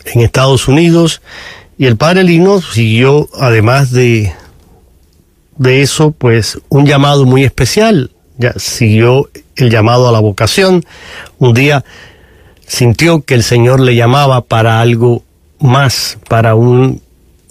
en Estados Unidos, y el padre Lino siguió, además de eso, pues un llamado muy especial. Ya siguió el llamado a la vocación. Un día sintió que el Señor le llamaba para algo más, para una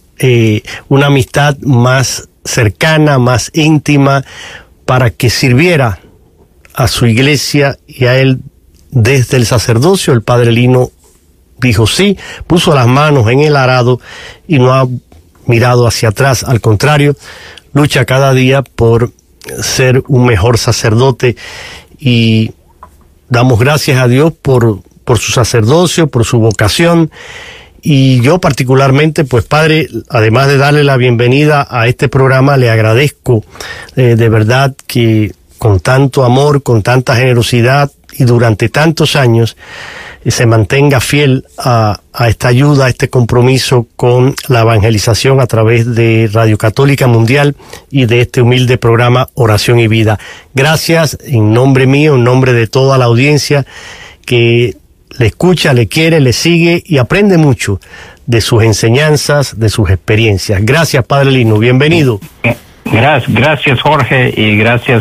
amistad más cercana, más íntima, para que sirviera a su iglesia y a él desde el sacerdocio. El padre Lino dijo sí, puso las manos en el arado y no ha mirado hacia atrás. Al contrario, lucha cada día por ser un mejor sacerdote, y damos gracias a Dios por su sacerdocio, por su vocación. Y yo particularmente, pues padre, además de darle la bienvenida a este programa, le agradezco de verdad que con tanto amor, con tanta generosidad y durante tantos años se mantenga fiel a esta ayuda, a este compromiso con la evangelización a través de Radio Católica Mundial y de este humilde programa Oración y Vida. Gracias en nombre mío, en nombre de toda la audiencia que le escucha, le quiere, le sigue y aprende mucho de sus enseñanzas, de sus experiencias. Gracias, padre Lino, bienvenido. Gracias, Jorge, y gracias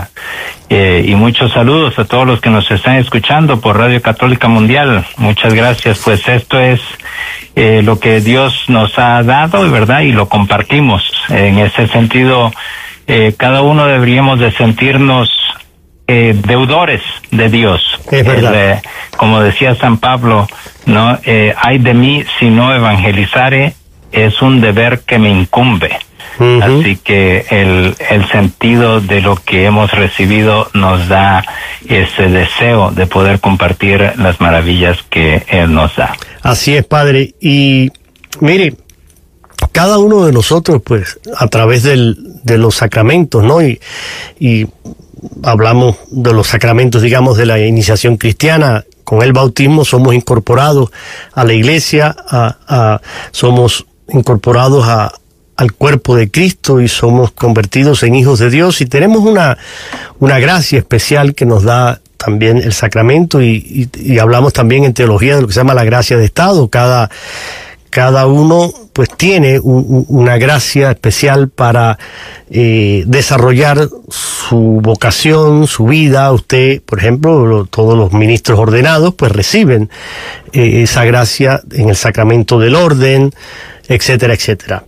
y muchos saludos a todos los que nos están escuchando por Radio Católica Mundial. Muchas gracias. Pues esto es lo que Dios nos ha dado, ¿verdad? Y lo compartimos. En ese sentido, cada uno deberíamos de sentirnos deudores de Dios. Es verdad. Como decía San Pablo, ¿no? Ay de mí si no evangelizare, es un deber que me incumbe. Uh-huh. Así que el sentido de lo que hemos recibido nos da ese deseo de poder compartir las maravillas que Él nos da. Así es, padre. Y mire, cada uno de nosotros, pues, a través de los sacramentos, ¿no? Y hablamos de los sacramentos, digamos, de la iniciación cristiana. Con el bautismo somos incorporados a la iglesia, somos incorporados al cuerpo de Cristo y somos convertidos en hijos de Dios, y tenemos una gracia especial que nos da también el sacramento, y hablamos también en teología de lo que se llama la gracia de Estado. Cada uno pues tiene una gracia especial para desarrollar su vocación, su vida. Usted, por ejemplo, todos los ministros ordenados pues reciben esa gracia en el sacramento del orden, etcétera, etcétera.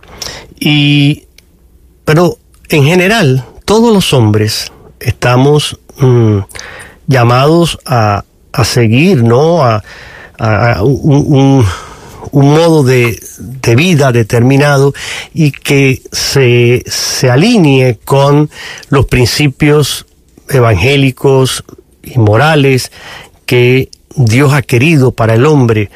Pero en general, todos los hombres estamos llamados a seguir, ¿no? A un modo de vida determinado, y que se alinee con los principios evangélicos y morales que Dios ha querido para el hombre.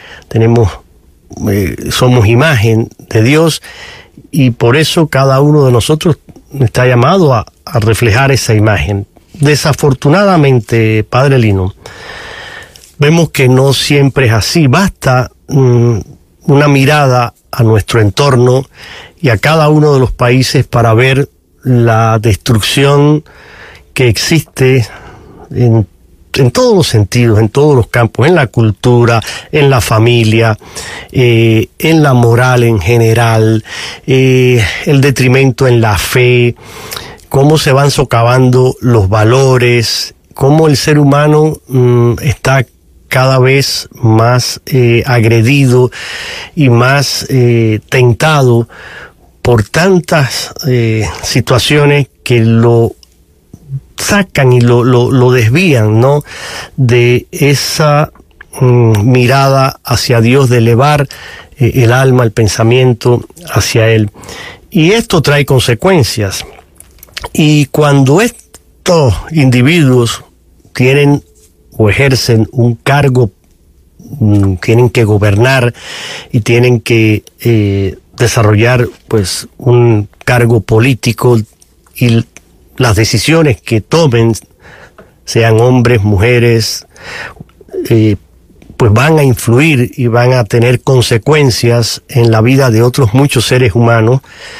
Somos imagen de Dios, y por eso cada uno de nosotros está llamado a reflejar esa imagen. Desafortunadamente, padre Lino, vemos que no siempre es así. Basta una mirada a nuestro entorno y a cada uno de los países para ver la destrucción que existe en todos los sentidos, en todos los campos, en la cultura, en la familia, en la moral en general, el detrimento en la fe, cómo se van socavando los valores, cómo el ser humano está cada vez más agredido y más tentado por tantas situaciones que lo sacan y lo desvían, ¿no? De esa mirada hacia Dios, de elevar el alma, el pensamiento hacia Él. Y esto trae consecuencias. Y cuando estos individuos tienen o ejercen un cargo, tienen que gobernar y tienen que desarrollar pues un cargo político, y las decisiones que tomen, sean hombres, mujeres, pues van a influir y van a tener consecuencias en la vida de otros muchos seres humanos.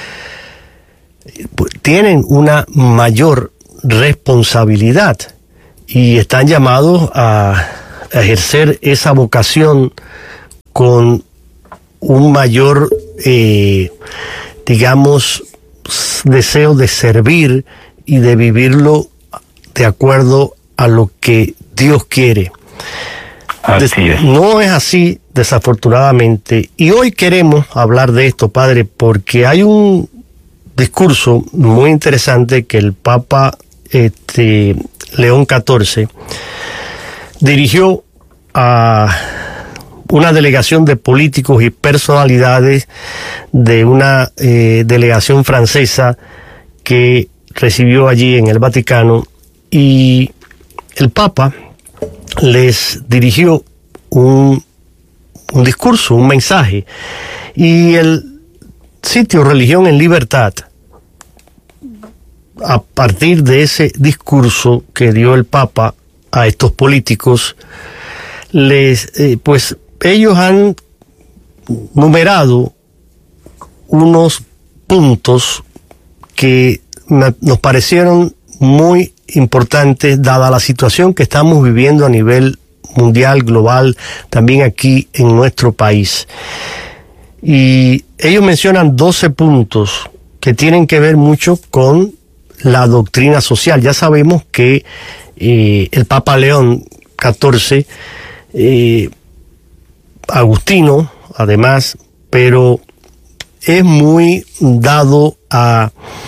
Pues tienen una mayor responsabilidad y están llamados a ejercer esa vocación con un mayor, digamos, deseo de servir y de vivirlo de acuerdo a lo que Dios quiere. Así es. No es así, desafortunadamente. Y hoy queremos hablar de esto, padre, porque hay un discurso muy interesante que el Papa León XIV dirigió a una delegación de políticos y personalidades de una delegación francesa que recibió allí en el Vaticano, y el Papa les dirigió un discurso, un mensaje, y el sitio Religión en Libertad, a partir de ese discurso que dio el Papa a estos políticos, pues ellos han numerado unos puntos que nos parecieron muy importantes dada la situación que estamos viviendo a nivel mundial, global, también aquí en nuestro país. Y ellos mencionan 12 puntos que tienen que ver mucho con la doctrina social. Ya sabemos que el Papa León XIV, agustino, además, pero es muy dado a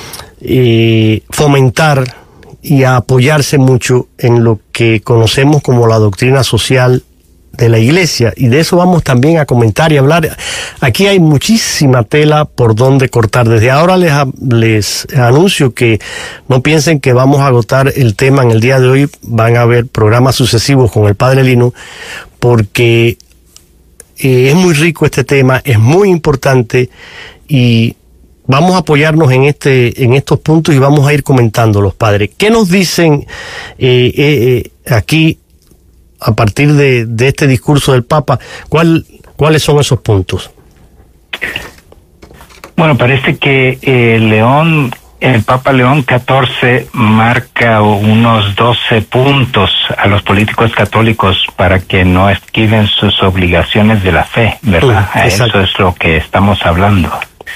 fomentar y a apoyarse mucho en lo que conocemos como la doctrina social de la Iglesia, y de eso vamos también a comentar y hablar. Aquí hay muchísima tela por donde cortar. Desde ahora les anuncio que no piensen que vamos a agotar el tema en el día de hoy. Van a haber programas sucesivos con el Padre Lino, porque es muy rico este tema, es muy importante, y vamos a apoyarnos en estos puntos y vamos a ir comentándolos, padre. ¿Qué nos dicen aquí a partir de este discurso del Papa? ¿Cuáles son esos puntos? Bueno, parece que el Papa León XIV marca unos 12 puntos a los políticos católicos para que no esquiven sus obligaciones de la fe, ¿verdad? Eso es lo que estamos hablando.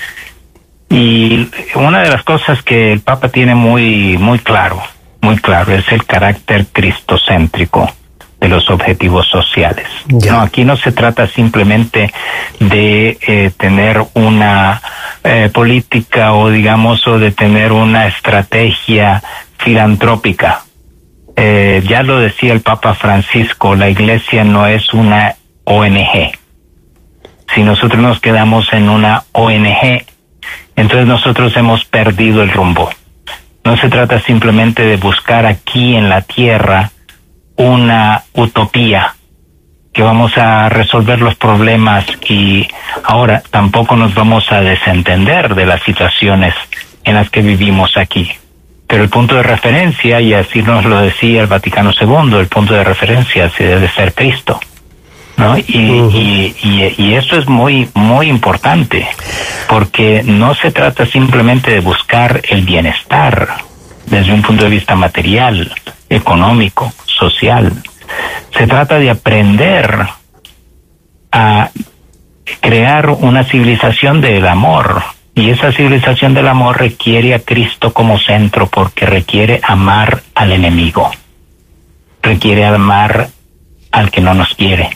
Y una de las cosas que el Papa tiene muy claro, es el carácter cristocéntrico de los objetivos sociales. Ya. No, aquí no se trata simplemente de tener una política o de tener una estrategia filantrópica. Ya lo decía el Papa Francisco, la Iglesia no es una ONG. Si nosotros nos quedamos en una ONG, entonces nosotros hemos perdido el rumbo. No se trata simplemente de buscar aquí en la tierra una utopía que vamos a resolver los problemas, y ahora tampoco nos vamos a desentender de las situaciones en las que vivimos aquí. Pero el punto de referencia, y así nos lo decía el Vaticano II, el punto de referencia se debe ser Cristo, ¿no? Y esto es muy importante, porque no se trata simplemente de buscar el bienestar desde un punto de vista material, económico, social. Se trata de aprender a crear una civilización del amor, y esa civilización del amor requiere a Cristo como centro, porque requiere amar al enemigo, requiere amar al que no nos quiere.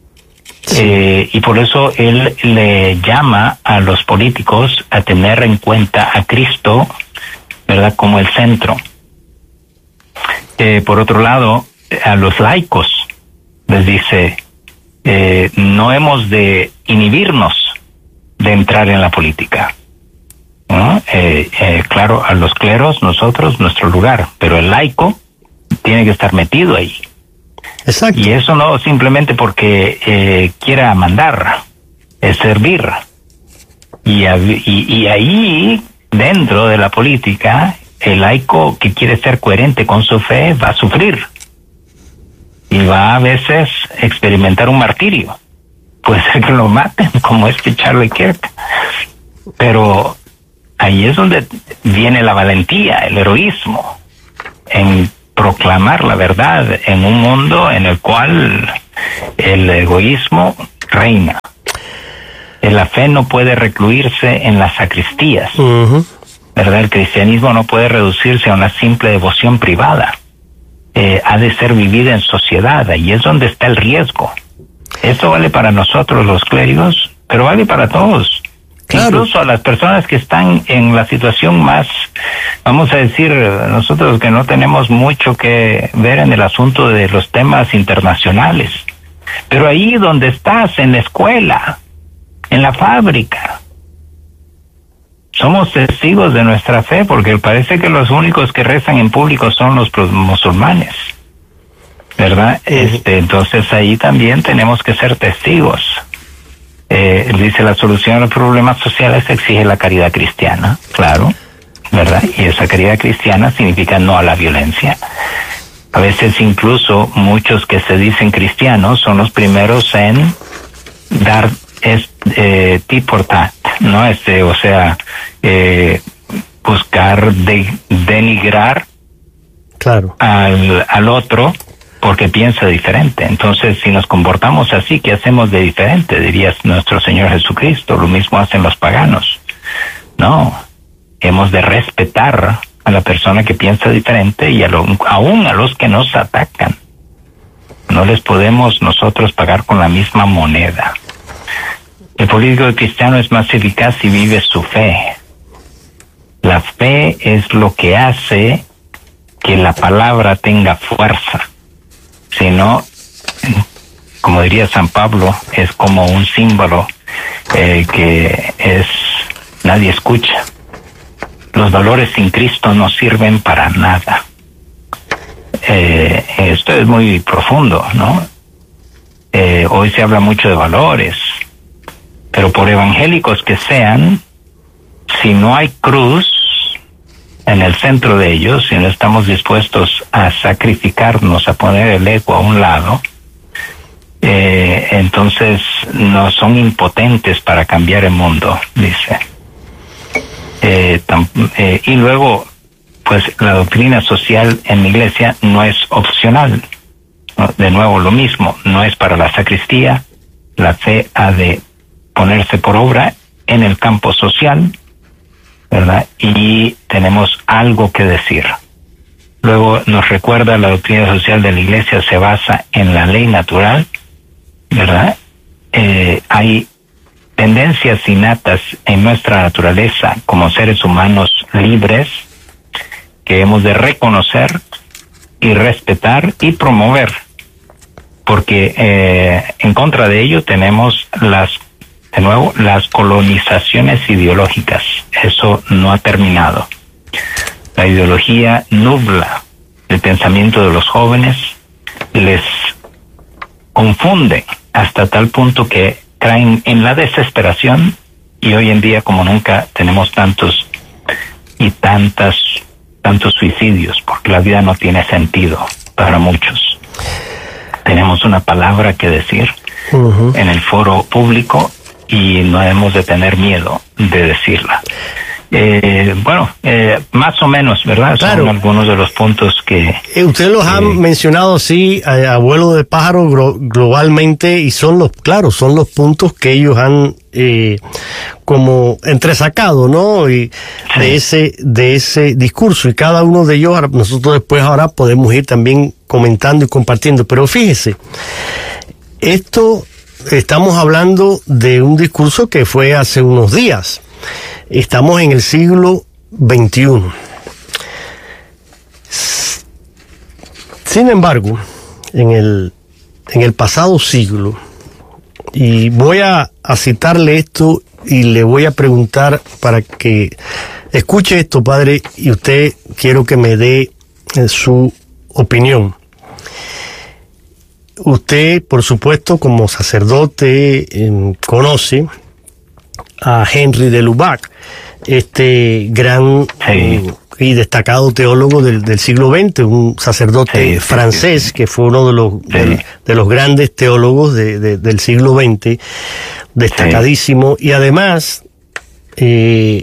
Y por eso él le llama a los políticos a tener en cuenta a Cristo, ¿verdad?, como el centro. Por otro lado, a los laicos les dice, no hemos de inhibirnos de entrar en la política, ¿no? Claro, a los cleros, nosotros, nuestro lugar, pero el laico tiene que estar metido ahí. Exacto. Y eso no simplemente porque quiera mandar, es servir. Y ahí, dentro de la política, el laico que quiere ser coherente con su fe va a sufrir. Y va a veces experimentar un martirio. Puede ser que lo maten, como Charlie Kirk. Pero ahí es donde viene la valentía, el heroísmo, en proclamar la verdad en un mundo en el cual el egoísmo reina. La fe no puede recluirse en las sacristías, ¿verdad? El cristianismo no puede reducirse a una simple devoción privada. Ha de ser vivida en sociedad, y es donde está el riesgo. Esto vale para nosotros los clérigos, pero vale para todos. Claro. Incluso a las personas que están en la situación más, vamos a decir, nosotros que no tenemos mucho que ver en el asunto de los temas internacionales. Pero ahí donde estás, en la escuela, en la fábrica, somos testigos de nuestra fe, porque parece que los únicos que rezan en público son los musulmanes, ¿verdad? Entonces ahí también tenemos que ser testigos. Dice, la solución a los problemas sociales exige la caridad cristiana, claro, ¿verdad? Y esa caridad cristiana significa no a la violencia. A veces incluso muchos que se dicen cristianos son los primeros en dar tit por tat, ¿no? O sea, buscar denigrar, claro, al otro porque piensa diferente. Entonces, si nos comportamos así, ¿qué hacemos de diferente? Diría nuestro Señor Jesucristo. Lo mismo hacen los paganos. No, hemos de respetar a la persona que piensa diferente y aún a los que nos atacan. No les podemos nosotros pagar con la misma moneda. El político cristiano es más eficaz si vive su fe. La fe es lo que hace que la palabra tenga fuerza. Si no, como diría San Pablo, es como un símbolo que nadie escucha. Los valores sin Cristo no sirven para nada. Esto es muy profundo, ¿no? Hoy se habla mucho de valores, pero por evangélicos que sean, si no hay cruz en el centro de ellos, si no estamos dispuestos a sacrificarnos, a poner el ego a un lado, entonces no son impotentes para cambiar el mundo, dice. Y luego, pues la doctrina social en la iglesia no es opcional, ¿no? De nuevo lo mismo, no es para la sacristía. La fe ha de ponerse por obra en el campo social, ¿verdad? Y tenemos algo que decir. Luego nos recuerda, la doctrina social de la iglesia se basa en la ley natural, ¿verdad? Hay tendencias innatas en nuestra naturaleza como seres humanos libres que hemos de reconocer y respetar y promover, porque en contra de ello tenemos las colonizaciones ideológicas. Eso no ha terminado. La ideología nubla el pensamiento de los jóvenes, les confunde hasta tal punto que caen en la desesperación, y hoy en día como nunca tenemos tantos suicidios, porque la vida no tiene sentido para muchos. Tenemos una palabra que decir en el foro público y no debemos de tener miedo de decirla. Más o menos, ¿verdad? Claro. Son algunos de los puntos que... Usted los ha mencionado así, a vuelo de pájaro, globalmente, y son los puntos que ellos han como entresacado, ¿no? Y sí, de ese discurso, y cada uno de ellos, nosotros después ahora podemos ir también comentando y compartiendo. Pero fíjese, estamos hablando de un discurso que fue hace unos días. Estamos en el siglo XXI. Sin embargo, en el pasado siglo, y voy a citarle esto y le voy a preguntar para que escuche esto, padre, y usted quiero que me dé su opinión. Usted, por supuesto, como sacerdote, conoce a Henry de Lubac, este gran y destacado teólogo del siglo XX, un sacerdote francés que fue uno de los grandes teólogos del siglo XX, destacadísimo, y además en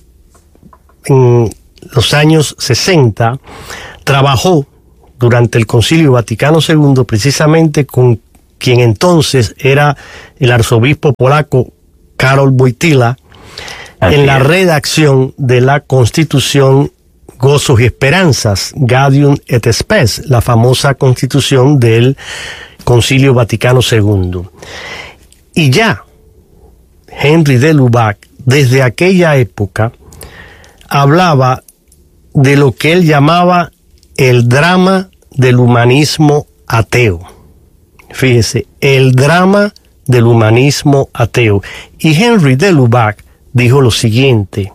los años 60 trabajó durante el Concilio Vaticano II precisamente con quien entonces era el arzobispo polaco Karol Wojtyła en la redacción de la Constitución Gozos y Esperanzas, Gaudium et Spes, la famosa constitución del Concilio Vaticano II. Y ya Henry de Lubac, desde aquella época, hablaba de lo que él llamaba el drama del humanismo ateo. Fíjese, el drama del humanismo ateo. Y Henry de Lubac dijo lo siguiente,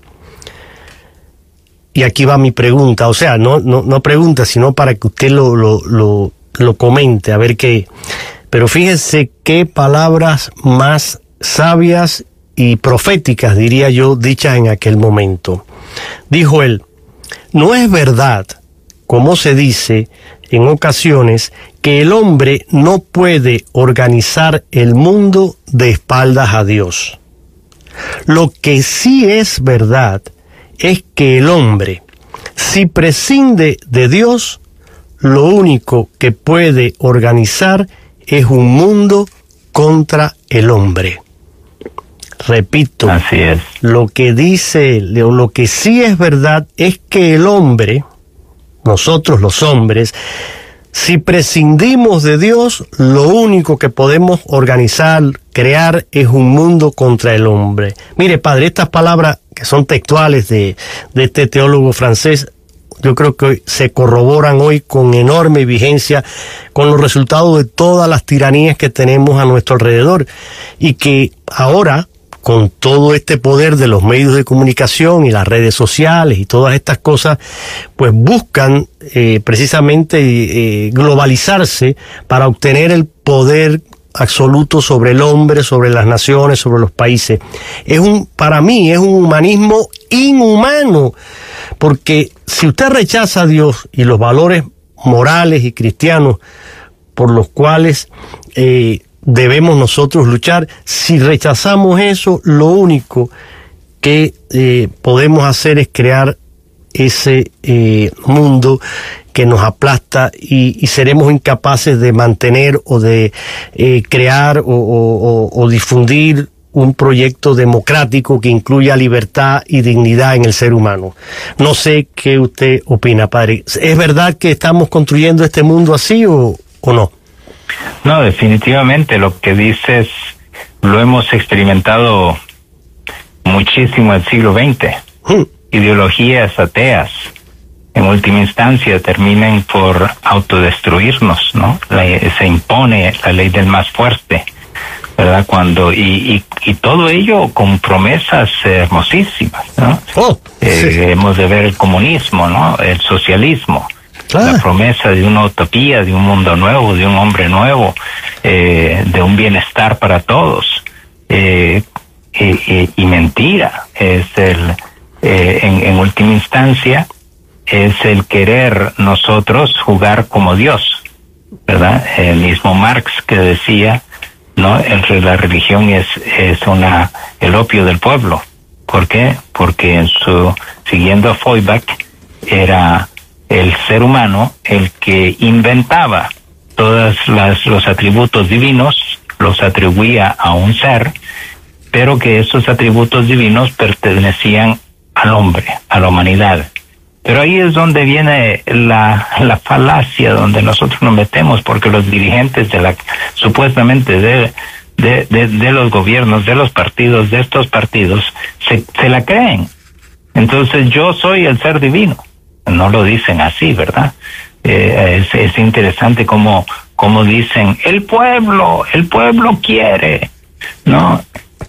y aquí va mi pregunta, o sea, no pregunta, sino para que usted lo comente, a ver qué. Pero fíjese qué palabras más sabias y proféticas, diría yo, dichas en aquel momento. Dijo él, no es verdad, como se dice en ocasiones, que el hombre no puede organizar el mundo de espaldas a Dios. Lo que sí es verdad es que el hombre, si prescinde de Dios, lo único que puede organizar es un mundo contra el hombre. Repito, así es. Lo que sí es verdad es que el hombre, nosotros los hombres, si prescindimos de Dios, lo único que podemos organizar, crear, es un mundo contra el hombre. Mire, padre, estas palabras que son textuales de este teólogo francés, yo creo que hoy se corroboran hoy con enorme vigencia con los resultados de todas las tiranías que tenemos a nuestro alrededor, y que ahora, con todo este poder de los medios de comunicación y las redes sociales y todas estas cosas, pues buscan precisamente globalizarse para obtener el poder absoluto sobre el hombre, sobre las naciones, sobre los países. Para mí es un humanismo inhumano, porque si usted rechaza a Dios y los valores morales y cristianos por los cuales debemos nosotros luchar, si rechazamos eso, lo único que podemos hacer es crear ese mundo que nos aplasta, y seremos incapaces de mantener o de crear o difundir un proyecto democrático que incluya libertad y dignidad en el ser humano. No sé qué usted opina, padre. ¿Es verdad que estamos construyendo este mundo así o no? No, definitivamente lo que dices lo hemos experimentado muchísimo en el siglo XX. Ideologías ateas, en última instancia, terminan por autodestruirnos, ¿no? Se impone la ley del más fuerte, ¿verdad? Y todo ello con promesas hermosísimas, ¿no? Sí. Hemos de ver el comunismo, ¿no? El socialismo. La promesa de una utopía, de un mundo nuevo, de un hombre nuevo, de un bienestar para todos. Y mentira, es en última instancia, es el querer nosotros jugar como Dios, ¿verdad? El mismo Marx que decía, ¿no? La religión es el opio del pueblo. ¿Por qué? Porque siguiendo a Feuerbach, era el ser humano el que inventaba todos los atributos divinos, los atribuía a un ser, pero que esos atributos divinos pertenecían al hombre, a la humanidad. Pero ahí es donde viene la falacia, donde nosotros nos metemos, porque los dirigentes supuestamente de los gobiernos, de los partidos, de estos partidos, se la creen. Entonces yo soy el ser divino. No lo dicen así, ¿verdad? Es interesante como dicen, el pueblo quiere, ¿no?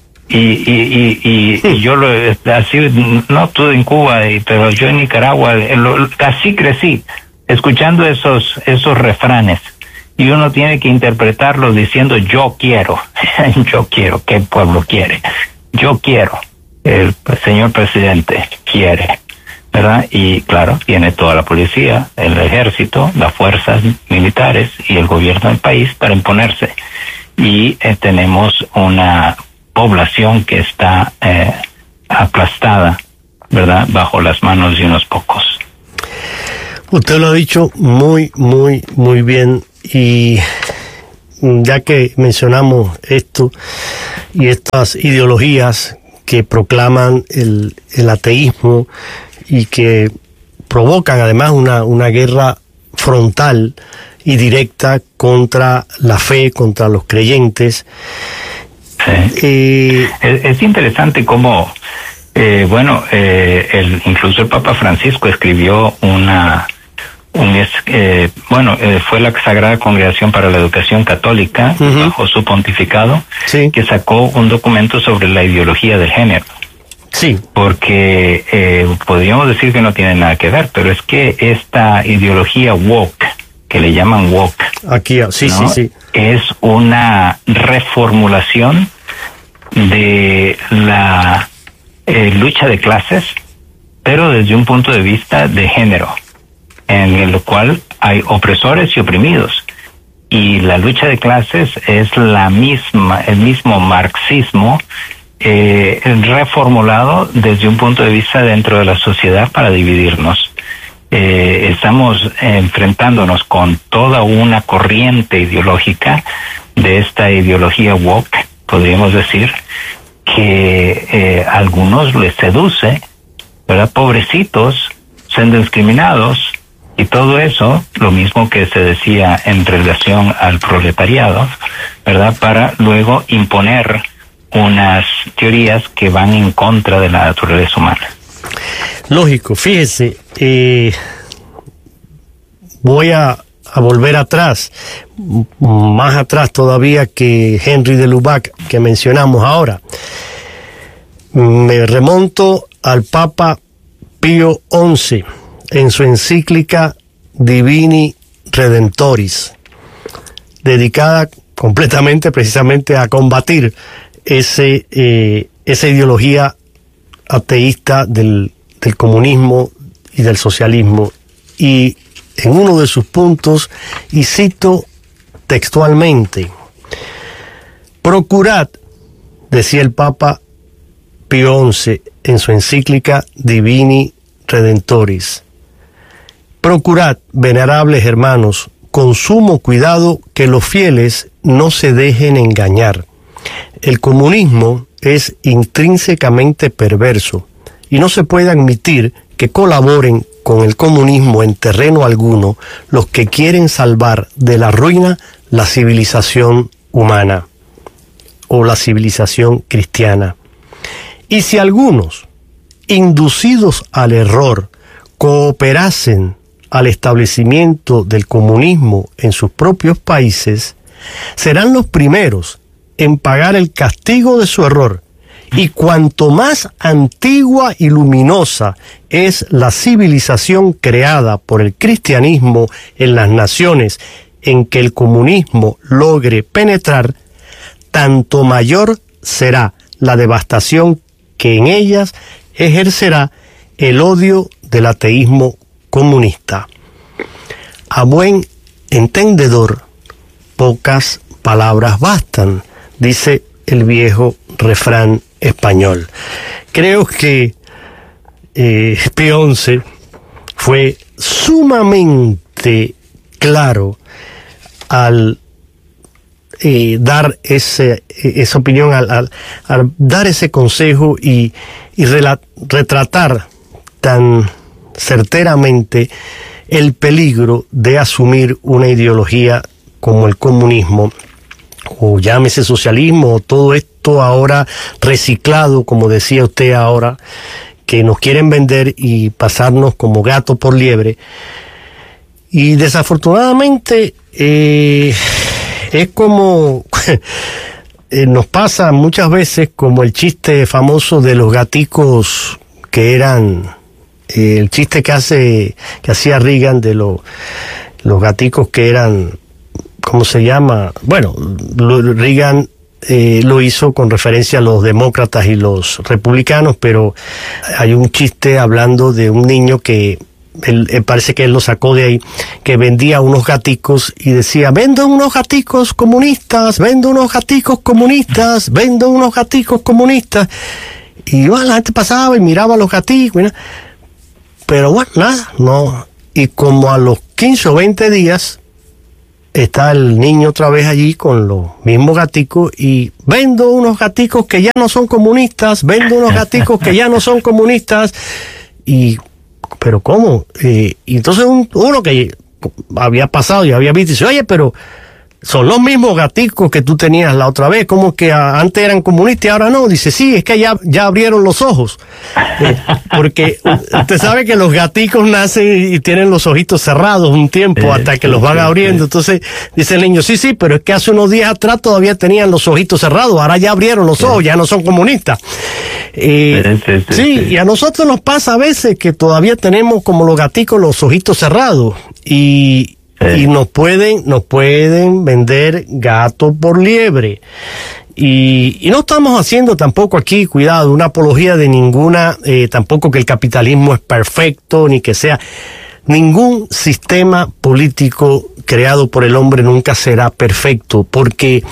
Y yo así, no tú en Cuba, pero yo en Nicaragua, así crecí, escuchando esos refranes, y uno tiene que interpretarlos diciendo yo quiero, ¿qué pueblo quiere? Yo quiero, el señor presidente quiere, ¿verdad? Y claro, viene toda la policía, el ejército, las fuerzas militares y el gobierno del país para imponerse. Y tenemos una población que está aplastada, ¿verdad?, bajo las manos de unos pocos. Usted lo ha dicho muy, muy, muy bien, y ya que mencionamos esto, y estas ideologías que proclaman el ateísmo y que provocan además una guerra frontal y directa contra la fe, contra los creyentes. Sí. Es interesante cómo, incluso el Papa Francisco escribió fue la Sagrada Congregación para la Educación Católica, bajo su pontificado, sí, que sacó un documento sobre la ideología del género. Sí. Porque podríamos decir que no tiene nada que ver, pero es que esta ideología woke, que le llaman woke, aquí, sí, ¿no? Sí, es una reformulación de la lucha de clases, pero desde un punto de vista de género, en el cual hay opresores y oprimidos. Y la lucha de clases es el mismo marxismo reformulado desde un punto de vista dentro de la sociedad para dividirnos. Estamos enfrentándonos con toda una corriente ideológica de esta ideología woke, podríamos decir, que a algunos les seduce, ¿verdad? Pobrecitos, siendo discriminados, y todo eso, lo mismo que se decía en relación al proletariado, ¿verdad? Para luego imponer unas teorías que van en contra de la naturaleza humana. Lógico, fíjese, voy a volver atrás, más atrás todavía que Henry de Lubac, que mencionamos ahora. Me remonto al Papa Pío XI, en su encíclica Divini Redentoris, dedicada completamente precisamente a combatir esa ideología ateísta del comunismo y del socialismo. Y en uno de sus puntos, y cito textualmente: procurad, decía el Papa Pío XI en su encíclica Divini Redentoris, procurad, venerables hermanos, con sumo cuidado que los fieles no se dejen engañar. El comunismo es intrínsecamente perverso y no se puede admitir que colaboren con el comunismo en terreno alguno los que quieren salvar de la ruina la civilización humana o la civilización cristiana. Y si algunos, inducidos al error, cooperasen al establecimiento del comunismo en sus propios países, serán los primeros en pagar el castigo de su error. Y cuanto más antigua y luminosa es la civilización creada por el cristianismo en las naciones en que el comunismo logre penetrar, tanto mayor será la devastación que en ellas ejercerá el odio del ateísmo comunista. A buen entendedor, pocas palabras bastan, dice el viejo refrán español. Creo que Pío XI fue sumamente claro al dar esa opinión, al dar ese consejo y retratar tan certeramente el peligro de asumir una ideología como el comunismo, o llámese socialismo, o todo esto ahora reciclado, como decía usted ahora, que nos quieren vender y pasarnos como gato por liebre. Y desafortunadamente es como nos pasa muchas veces, como el chiste famoso de los gaticos que eran el chiste que hacía Reagan de los gaticos que eran, ¿cómo se llama? Bueno, Reagan lo hizo con referencia a los demócratas y los republicanos, pero hay un chiste hablando de un niño que él parece que él lo sacó de ahí, que vendía unos gaticos y decía: vendo unos gaticos comunistas, vendo unos gaticos comunistas, vendo unos gaticos comunistas. Y bueno, la gente pasaba y miraba a los gaticos, ¿no? Pero bueno, nada, no. Y como a los 15 o 20 días, está el niño otra vez allí con los mismos gaticos y vendo unos gaticos que ya no son comunistas, pero ¿cómo? Y entonces uno que había pasado y había visto dice, oye, pero son los mismos gaticos que tú tenías la otra vez, como que antes eran comunistas y ahora no. Dice, sí, es que ya abrieron los ojos. Porque usted sabe que los gaticos nacen y tienen los ojitos cerrados un tiempo hasta que los van abriendo. Entonces dice el niño, sí, pero es que hace unos días atrás todavía tenían los ojitos cerrados, ahora ya abrieron los ojos, ya no son comunistas. Sí, y a nosotros nos pasa a veces que todavía tenemos como los gaticos los ojitos cerrados y nos pueden vender gato por liebre. Y no estamos haciendo tampoco aquí, cuidado, una apología de ninguna, tampoco que el capitalismo es perfecto, ni que sea. Ningún sistema político creado por el hombre nunca será perfecto, porque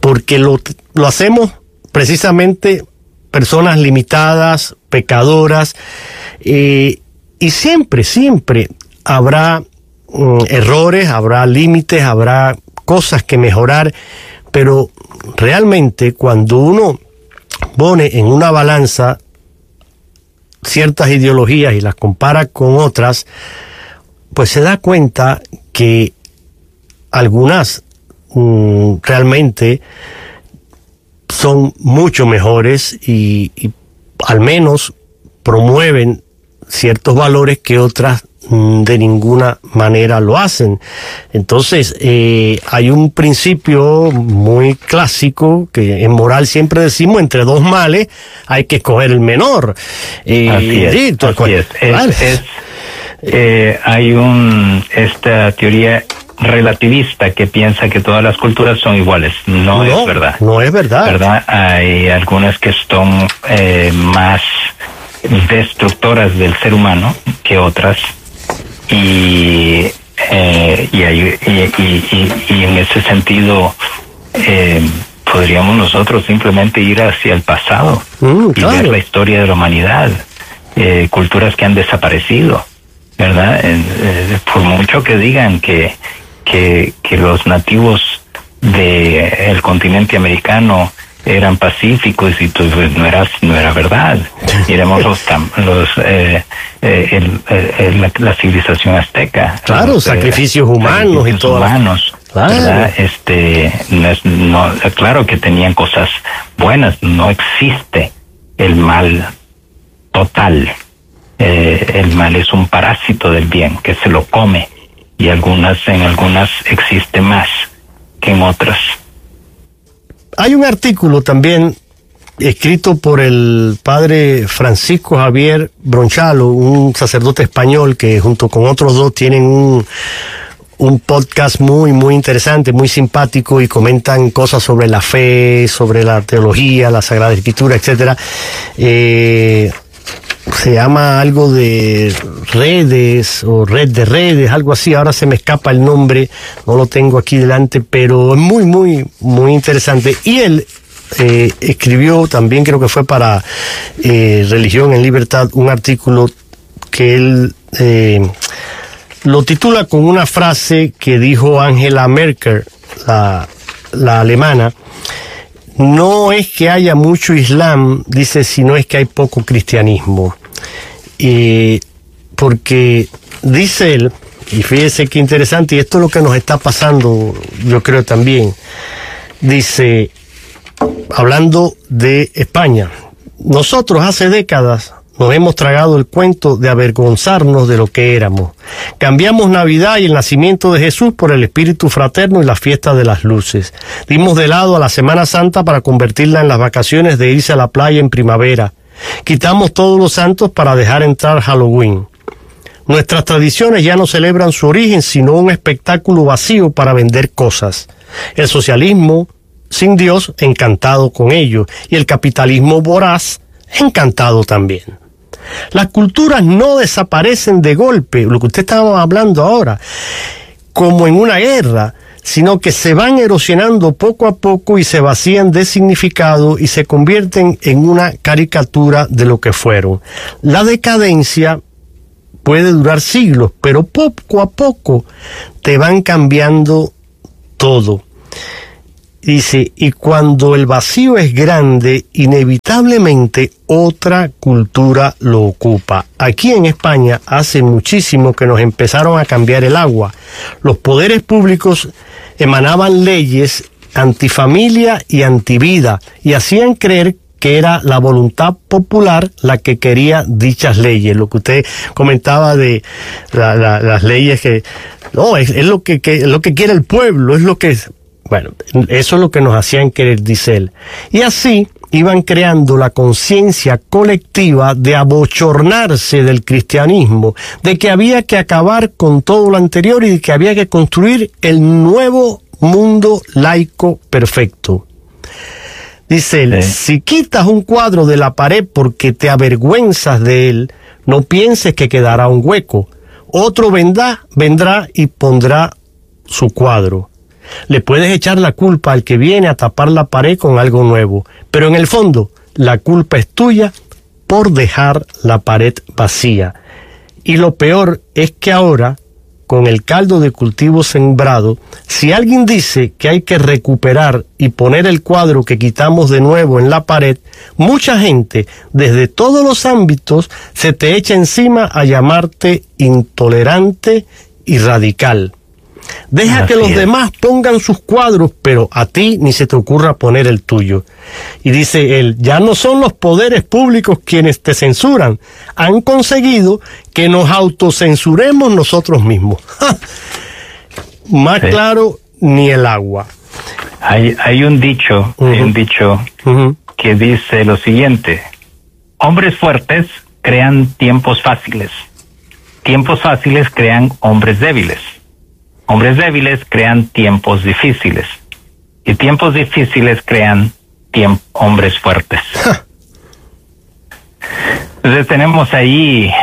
lo hacemos precisamente personas limitadas, pecadoras, y siempre habrá errores, habrá límites, habrá cosas que mejorar, pero realmente cuando uno pone en una balanza ciertas ideologías y las compara con otras, pues se da cuenta que algunas realmente son mucho mejores y al menos promueven ciertos valores que otras de ninguna manera lo hacen. Entonces, hay un principio muy clásico que en moral siempre decimos, entre dos males hay que escoger el menor. Así es. Hay esta teoría relativista que piensa que todas las culturas son iguales. No es verdad. No es verdad. Hay algunas que son más destructoras del ser humano que otras. Y en ese sentido podríamos nosotros simplemente ir hacia el pasado y ver la historia de la humanidad, culturas que han desaparecido, ¿verdad? Por mucho que digan que los nativos del continente americano eran pacíficos y pues no era verdad. Miremos la civilización azteca. Claro, sacrificios humanos y todo. ¿Verdad? Claro que tenían cosas buenas. No existe el mal total. El mal es un parásito del bien que se lo come y en algunas existe más que en otras. Hay un artículo también escrito por el padre Francisco Javier Bronchalo, un sacerdote español que junto con otros dos tienen un podcast muy interesante, muy simpático, y comentan cosas sobre la fe, sobre la teología, la Sagrada Escritura, etcétera. Se llama algo de redes o red de redes, algo así. Ahora se me escapa el nombre, no lo tengo aquí delante, pero es muy interesante. Y él escribió también, creo que fue para Religión en Libertad, un artículo que él lo titula con una frase que dijo Angela Merkel, la alemana. No es que haya mucho islam, dice, sino es que hay poco cristianismo. Porque dice él, y fíjese qué interesante, y esto es lo que nos está pasando, yo creo también, dice, hablando de España, nosotros hace décadas nos hemos tragado el cuento de avergonzarnos de lo que éramos. Cambiamos Navidad y el nacimiento de Jesús por el espíritu fraterno y la fiesta de las luces. Dimos de lado a la Semana Santa para convertirla en las vacaciones de irse a la playa en primavera. Quitamos todos los santos para dejar entrar Halloween. Nuestras tradiciones ya no celebran su origen, sino un espectáculo vacío para vender cosas. El socialismo, sin Dios, encantado con ello. Y el capitalismo voraz, encantado también. Las culturas no desaparecen de golpe, lo que usted estaba hablando ahora, como en una guerra, sino que se van erosionando poco a poco y se vacían de significado y se convierten en una caricatura de lo que fueron. La decadencia puede durar siglos, pero poco a poco te van cambiando todo. Dice, y cuando el vacío es grande, inevitablemente otra cultura lo ocupa. Aquí en España hace muchísimo que nos empezaron a cambiar el agua. Los poderes públicos emanaban leyes antifamilia y antivida y hacían creer que era la voluntad popular la que quería dichas leyes. Lo que usted comentaba de las leyes que no es lo que quiere el pueblo, es lo que es. Bueno, eso es lo que nos hacían querer, dice él. Y así iban creando la conciencia colectiva de abochornarse del cristianismo, de que había que acabar con todo lo anterior y de que había que construir el nuevo mundo laico perfecto. Dice él, si quitas un cuadro de la pared porque te avergüenzas de él, no pienses que quedará un hueco. Otro vendrá y pondrá su cuadro. Le puedes echar la culpa al que viene a tapar la pared con algo nuevo, pero en el fondo la culpa es tuya por dejar la pared vacía. Y lo peor es que ahora, con el caldo de cultivo sembrado, si alguien dice que hay que recuperar y poner el cuadro que quitamos de nuevo en la pared, mucha gente, desde todos los ámbitos, se te echa encima a llamarte intolerante y radical. Deja que los demás pongan sus cuadros, pero a ti ni se te ocurra poner el tuyo. Y dice él, ya no son los poderes públicos quienes te censuran, han conseguido que nos autocensuremos nosotros mismos. Más claro, ni el agua. Hay un dicho, que dice lo siguiente: hombres fuertes crean tiempos fáciles crean hombres débiles. Hombres débiles crean tiempos difíciles. Y tiempos difíciles crean hombres fuertes. Entonces tenemos ahí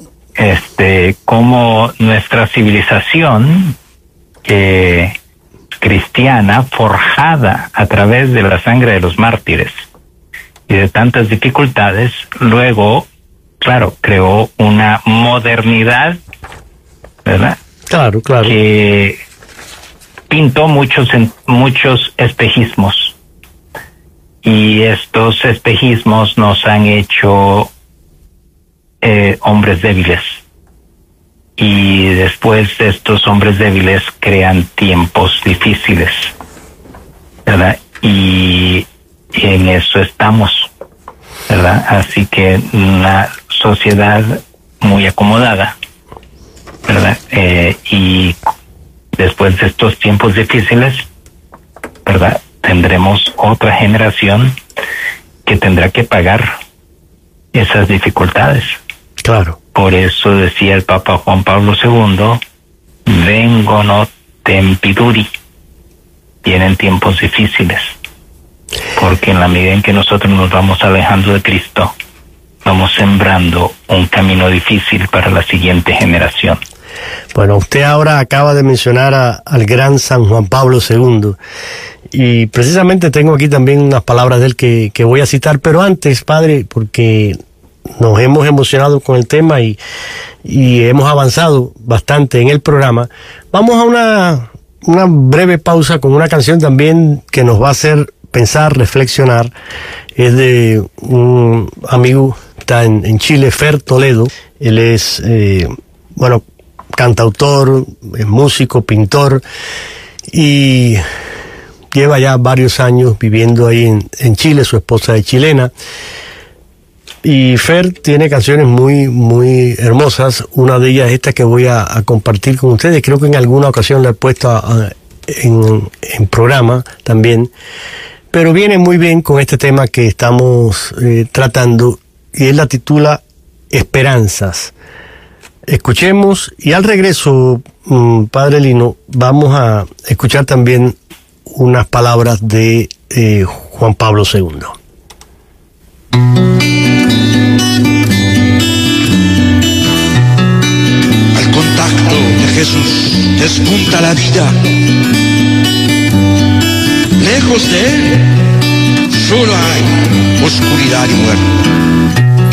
como nuestra civilización cristiana, forjada a través de la sangre de los mártires y de tantas dificultades, luego, claro, creó una modernidad, ¿verdad? Claro. Que pintó muchos espejismos. Y estos espejismos nos han hecho hombres débiles. Y después estos hombres débiles crean tiempos difíciles, ¿verdad? Y en eso estamos, ¿verdad? Así que una sociedad muy acomodada, ¿verdad? Y después de estos tiempos difíciles, ¿verdad?, tendremos otra generación que tendrá que pagar esas dificultades. Claro. Por eso decía el Papa Juan Pablo II, vengono tempiduri, vienen tiempos difíciles, porque en la medida en que nosotros nos vamos alejando de Cristo, vamos sembrando un camino difícil para la siguiente generación. Bueno, usted ahora acaba de mencionar al gran San Juan Pablo II, y precisamente tengo aquí también unas palabras de él que voy a citar, pero antes, padre, porque nos hemos emocionado con el tema y hemos avanzado bastante en el programa, vamos a una breve pausa con una canción también que nos va a hacer pensar, reflexionar. Es de un amigo, está en Chile, Fer Toledo. Él es, cantautor, es músico, pintor, y lleva ya varios años viviendo ahí en Chile. Su esposa es chilena. Y Fer tiene canciones muy, muy hermosas. Una de ellas es esta que voy a compartir con ustedes. Creo que en alguna ocasión la he puesto en programa también. Pero viene muy bien con este tema que estamos tratando, y él la titula Esperanzas. Escuchemos, y al regreso, padre Lino, vamos a escuchar también unas palabras de Juan Pablo II. Al contacto de Jesús despunta la vida. Lejos de él solo hay oscuridad y muerte.